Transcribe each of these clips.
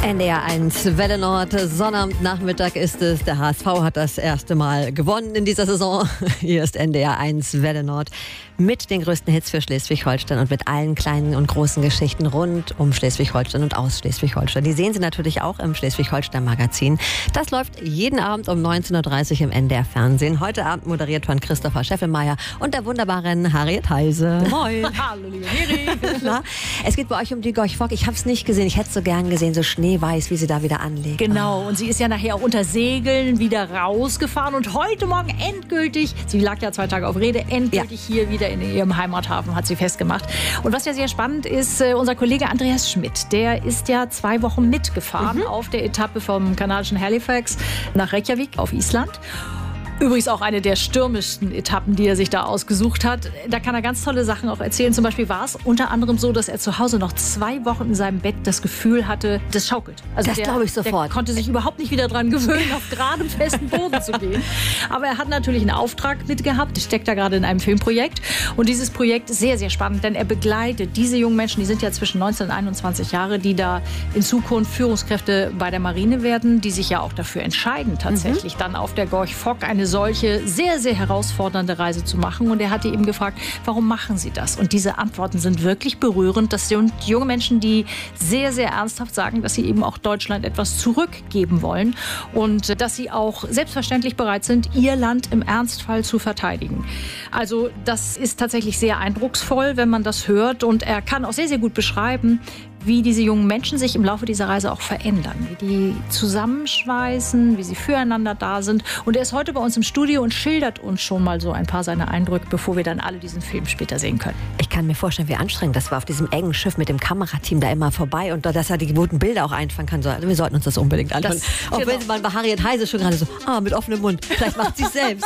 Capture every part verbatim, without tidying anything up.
N D R eins Welle Nord, Sonnabendnachmittag ist es. Der H S V hat das erste Mal gewonnen in dieser Saison. Hier ist N D R eins Welle Nord mit den größten Hits für Schleswig-Holstein und mit allen kleinen und großen Geschichten rund um Schleswig-Holstein und aus Schleswig-Holstein. Die sehen Sie natürlich auch im Schleswig-Holstein-Magazin. Das läuft jeden Abend um neunzehn Uhr dreißig im N D R-Fernsehen. Heute Abend moderiert von Christopher Scheffelmeier und der wunderbaren Harriet Heise. Moin. Hallo, liebe Miri. Na, es geht bei euch um die Gorch Fock. Ich habe es nicht gesehen. Ich hätte es so gern gesehen, so schneeweiß, wie sie da wieder anlegt. Genau, und sie ist ja nachher auch unter Segeln wieder rausgefahren und heute Morgen endgültig, sie lag ja zwei Tage auf Rede, endgültig ja. hier wieder in ihrem Heimathafen, hat sie festgemacht. Und was ja sehr spannend ist, unser Kollege Andreas Schmidt, der ist ja zwei Wochen mitgefahren mhm. auf der Etappe vom kanadischen Halifax nach Reykjavik auf Island. Übrigens auch eine der stürmischsten Etappen, die er sich da ausgesucht hat. Da kann er ganz tolle Sachen auch erzählen. Zum Beispiel war es unter anderem so, dass er zu Hause noch zwei Wochen in seinem Bett das Gefühl hatte, das schaukelt. Also das glaube ich sofort. Der konnte sich überhaupt nicht wieder dran gewöhnen, auf geradem, festen Boden zu gehen. Aber er hat natürlich einen Auftrag mitgehabt. Er steckt da gerade in einem Filmprojekt. Und dieses Projekt ist sehr, sehr spannend, denn er begleitet diese jungen Menschen, die sind ja zwischen neunzehn und einundzwanzig Jahre, die da in Zukunft Führungskräfte bei der Marine werden, die sich ja auch dafür entscheiden, tatsächlich mhm. dann auf der Gorch Fock eine solche sehr, sehr herausfordernde Reise zu machen. Und er hatte eben gefragt, warum machen Sie das? Und diese Antworten sind wirklich berührend. Das sind junge Menschen, die sehr, sehr ernsthaft sagen, dass sie eben auch Deutschland etwas zurückgeben wollen und dass sie auch selbstverständlich bereit sind, ihr Land im Ernstfall zu verteidigen. Also das ist tatsächlich sehr eindrucksvoll, wenn man das hört. Und er kann auch sehr, sehr gut beschreiben, wie diese jungen Menschen sich im Laufe dieser Reise auch verändern, wie die zusammenschweißen, wie sie füreinander da sind. Und er ist heute bei uns im Studio und schildert uns schon mal so ein paar seiner Eindrücke, bevor wir dann alle diesen Film später sehen können. Ich kann mir vorstellen, wie anstrengend das war, auf diesem engen Schiff mit dem Kamerateam da immer vorbei und dass er die guten Bilder auch einfangen kann. Also wir sollten uns das unbedingt anschauen. Das, auch genau. Wenn man bei Harriet Heise schon gerade so, ah, mit offenem Mund, vielleicht macht sie es selbst.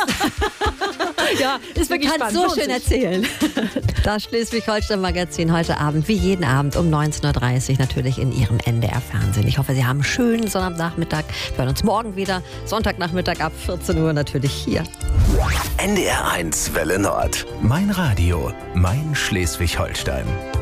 Ja, ist wirklich spannend. So schön erzählen. Das Schleswig-Holstein-Magazin heute Abend, wie jeden Abend um neunzehn Uhr dreißig natürlich in Ihrem N D R-Fernsehen. Ich hoffe, Sie haben einen schönen Sonnabendnachmittag. Wir hören uns morgen wieder, Sonntagnachmittag ab vierzehn Uhr natürlich hier. N D R eins Welle Nord. Mein Radio, mein Schleswig-Holstein.